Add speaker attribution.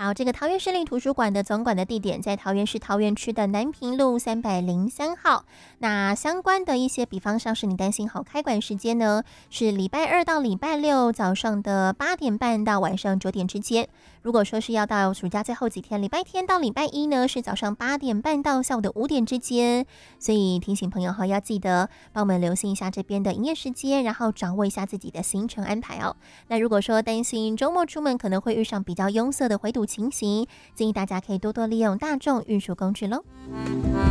Speaker 1: 好，这个桃园市立图书馆的总馆的地点在桃园市桃园区的南平路303号。那相关的一些，比方像是你担心好开馆时间呢，是礼拜二到礼拜六早上的8点半到晚上9点之间。如果说是要到暑假最后几天，礼拜天到礼拜一呢，是早上8点半到下午的5点之间。所以提醒朋友要记得帮我们留心一下这边的营业时间，然后掌握一下自己的行程安排哦。那如果说担心周末出门可能会遇上比较拥塞的回堵情形，建议大家可以多多利用大众运输工具喽。